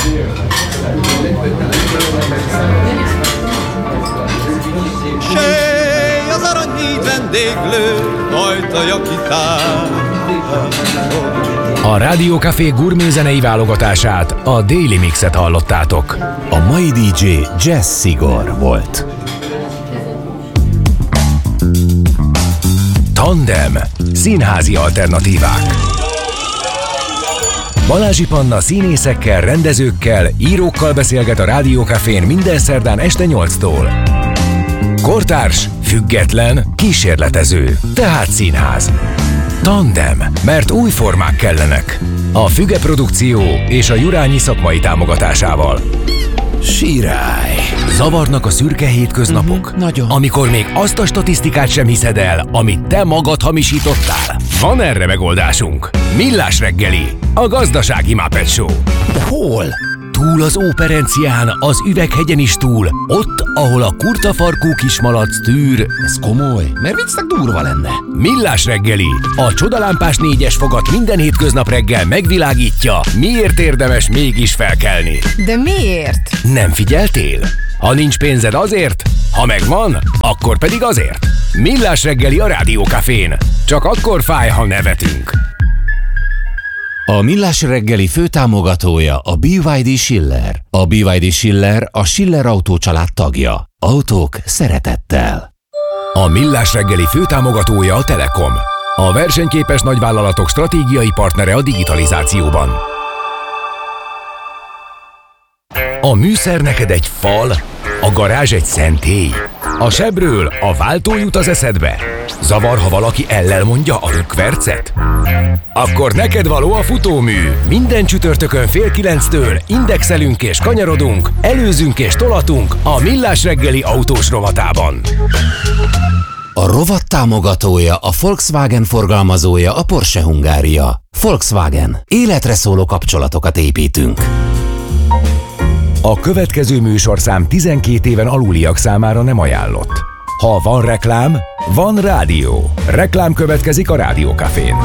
Sej az aranyhíd vendéglő, ajtaja kitár. A Rádió Café gurmézenei válogatását, a Daily Mixet hallottátok. A mai DJ Jazz Sigor volt. Tandem. Színházi alternatívák. Balázsi Panna színészekkel, rendezőkkel, írókkal beszélget a Rádió Cafén minden szerdán este 8-tól. Kortárs, független, kísérletező, tehát színház. Tandem, mert új formák kellenek. A Füge Produkció és a Jurányi szakmai támogatásával. Sirály. Zavarnak a szürke hétköznapok? Nagyon. Amikor még azt a statisztikát sem hiszed el, amit te magad hamisítottál? Van erre megoldásunk. Millás reggeli, a gazdasági Muppet Show. De hol? Túl az Óperencián, az Üveghegyen is túl, ott, ahol a kurtafarkú kismalac tűr. Ez komoly, mert viccnek durva lenne. Millás reggeli, a csodalámpás 4-es fogat minden hétköznap reggel megvilágítja, miért érdemes mégis felkelni. De miért? Nem figyeltél? Ha nincs pénzed azért, ha megvan, akkor pedig azért. Millás reggeli a Rádió Cafén. Csak akkor fáj, ha nevetünk. A Millás reggeli főtámogatója a BYD Schiller. A BYD Schiller a Schiller Autó család tagja. Autók szeretettel. A Millás reggeli főtámogatója a Telekom. A versenyképes nagyvállalatok stratégiai partnere a digitalizációban. A műszer neked egy fal, a garázs egy szentély. A sebről a váltó jut az eszedbe. Zavar, ha valaki ellel mondja a rökkvercet? Akkor neked való a futómű. Minden csütörtökön 8:30 indexelünk és kanyarodunk, előzünk és tolatunk a Millás reggeli autós rovatában. A rovat támogatója, a Volkswagen forgalmazója, a Porsche Hungária. Volkswagen. Életre szóló kapcsolatokat építünk. A következő műsorszám 12 éven aluliak számára nem ajánlott. Ha van reklám, van rádió. Reklám következik a Rádió Cafén.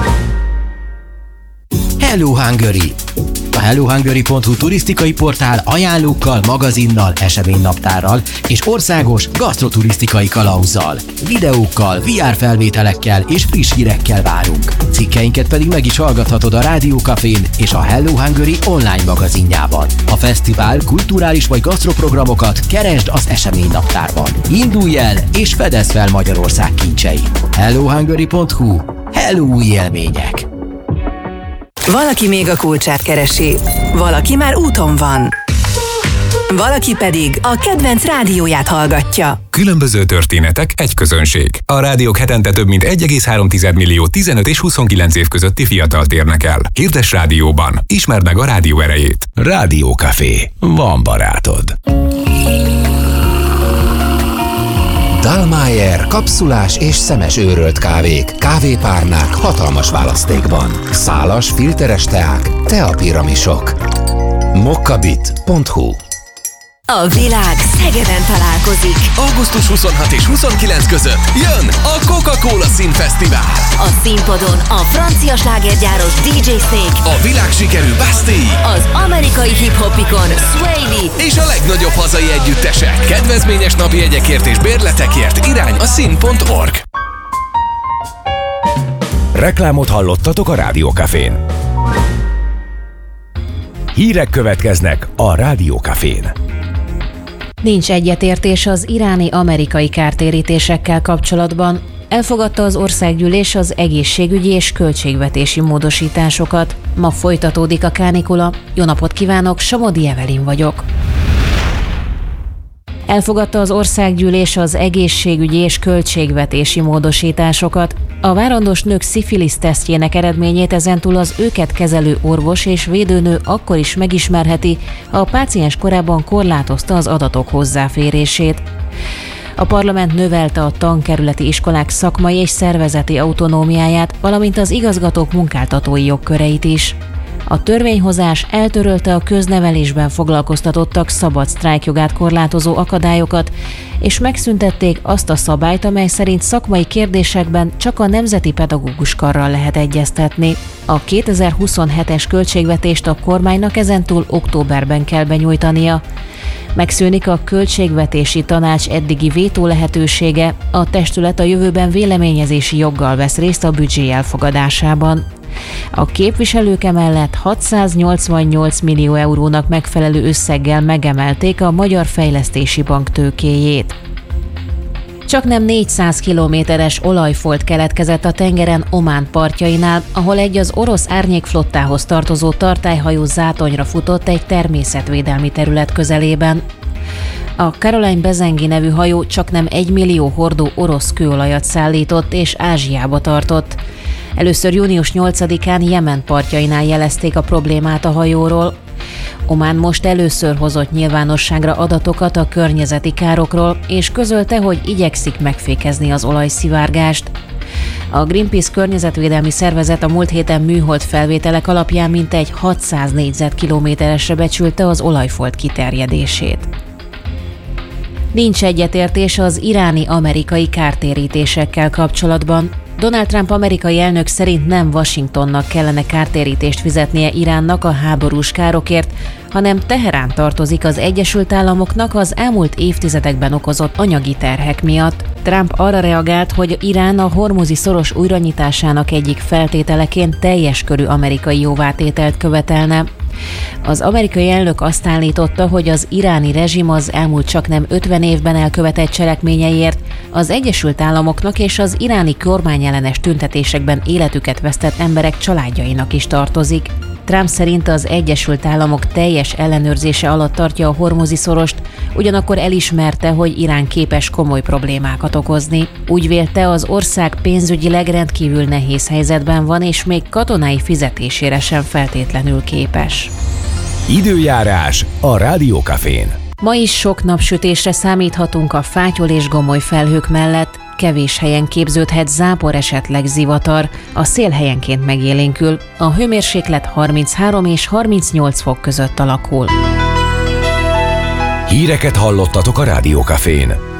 Hello Hungary! A hellohungary.hu turisztikai portál ajánlókkal, magazinnal, eseménynaptárral és országos gasztroturisztikai kalauzzal, videókkal, VR felvételekkel és friss hírekkel várunk. Cikkeinket pedig meg is hallgathatod a Rádió Cafén és a Hello Hungary online magazinjában. A fesztivál, kulturális vagy gasztroprogramokat keresd az eseménynaptárban. Indulj el és fedezd fel Magyarország kincseit. hellohungary.hu. Hello új élmények! Valaki még a kulcsát keresi, valaki már úton van, valaki pedig a kedvenc rádióját hallgatja. Különböző történetek, egy közönség. A rádiók hetente több mint 1,3 millió 15 és 29 év közötti fiatalt érnek el. Hirdess rádióban. Ismerd meg a rádió erejét. Rádió Café. Van barátod. Dallmayr kapszulás és szemes őrölt kávék, kávépárnák hatalmas választékban. Szálas, filteres teák, teapiramisok. mokkabit.hu. A világ Szegeden találkozik. Augusztus 26 és 29 között jön a Coca-Cola Színfesztivál. A színpadon a francia slágergyáros DJ Snake, A világsikerű Bastille az amerikai hip-hopikon Sway Lee és a legnagyobb hazai együttesek. Kedvezményes napi jegyekért és bérletekért irány a szín.org. Reklámot hallottatok a Rádió Cafén. Hírek következnek a Rádió Cafén. Nincs egyetértés az iráni-amerikai kártérítésekkel kapcsolatban. Elfogadta az országgyűlés az egészségügyi és költségvetési módosításokat. Ma folytatódik a kánikula. Jó napot kívánok, Somodi Evelin vagyok. Elfogadta az országgyűlés az egészségügyi és költségvetési módosításokat. A várandós nők szifilisz tesztjének eredményét ezentúl az őket kezelő orvos és védőnő akkor is megismerheti, ha a páciens korábban korlátozta az adatok hozzáférését. A parlament növelte a tankerületi iskolák szakmai és szervezeti autonómiáját, valamint az igazgatók munkáltatói jogköreit is. A törvényhozás eltörölte a köznevelésben foglalkoztatottak szabad sztrájkjogát korlátozó akadályokat, és megszüntették azt a szabályt, amely szerint szakmai kérdésekben csak a Nemzeti Pedagógus Karral lehet egyeztetni. A 2027-es költségvetést a kormánynak ezentúl októberben kell benyújtania. Megszűnik a Költségvetési Tanács eddigi vétó lehetősége, a testület a jövőben véleményezési joggal vesz részt a büdzsé elfogadásában. A képviselők emellett 688 millió eurónak megfelelő összeggel megemelték a Magyar Fejlesztési Bank tőkéjét. Csaknem 400 kilométeres olajfolt keletkezett a tengeren Omán partjainál, ahol egy az orosz árnyékflottához tartozó tartályhajó zátonyra futott egy természetvédelmi terület közelében. A Caroline Bezengi nevű hajó csaknem 1 millió hordó orosz kőolajat szállított és Ázsiába tartott. Először június 8-án Jemen partjainál jelezték a problémát a hajóról. Omán most először hozott nyilvánosságra adatokat a környezeti károkról, és közölte, hogy igyekszik megfékezni az olajszivárgást. A Greenpeace környezetvédelmi szervezet a múlt héten műhold felvételek alapján mintegy 600 négyzetkilométeresre becsülte az olajfolt kiterjedését. Nincs egyetértés az iráni-amerikai kártérítésekkel kapcsolatban. Donald Trump amerikai elnök szerint nem Washingtonnak kellene kártérítést fizetnie Iránnak a háborús károkért, hanem Teherán tartozik az Egyesült Államoknak az elmúlt évtizedekben okozott anyagi terhek miatt. Trump arra reagált, hogy Irán a hormuzi szoros újranyitásának egyik feltételeként teljes körű amerikai jóvátételt követelne. Az amerikai elnök azt állította, hogy az iráni rezsim az elmúlt csaknem 50 évben elkövetett cselekményeiért az Egyesült Államoknak és az iráni kormányellenes tüntetésekben életüket vesztett emberek családjainak is tartozik. Trump szerint az Egyesült Államok teljes ellenőrzése alatt tartja a hormuzi szorost, ugyanakkor elismerte, hogy Irán képes komoly problémákat okozni. Úgy vélte, az ország pénzügyileg rendkívül nehéz helyzetben van, és még katonai fizetésére sem feltétlenül képes. Időjárás a Rádió Cafén. Ma is sok napsütésre számíthatunk a fátyol és gomoly felhők mellett, kevés helyen képződhet zápor, esetleg zivatar, a szél helyenként megélénkül, a hőmérséklet 33 és 38 fok között alakul. Híreket hallottatok a Rádió Cafén.